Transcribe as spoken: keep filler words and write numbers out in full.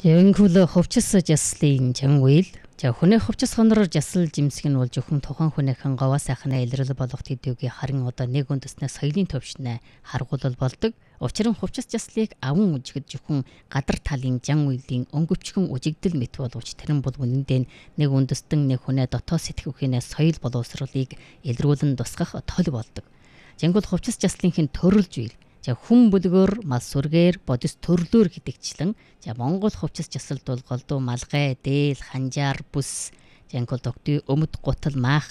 Өнгөлө хувцас жаслын чангуйл за хүнээ хувцас хонороор жасал жимсэг нь бол зөвхөн тухайн хүнийхэн говаа сайхнаа илрэл болгох төдийгүй харин одоо нэг үндэснээ соёлын төвшнээ харгуулал болдог. Учир нь хувцас jaslыг аван үжигд зөвхөн гадар талын жан үйлийн өнгөвчгөн үжигдэл мэт боловч тэрэн бол үнэндээ нэг үндэстэн нэг хүнээ дотоод сэтгүүхнээ соёл боловсролыг илрүүлэн тусгах тол болдог. Жангол хувцас jaslынхын төрөлж үйл за хүн бүлгөр мал сүргээр бодис төрлөөр гэдэгчлэн за Монгол хувцас жасалд бол голдуу малгай, дээл, ханжаар, бүс, жангол тогтүй, өмд гутал, маах,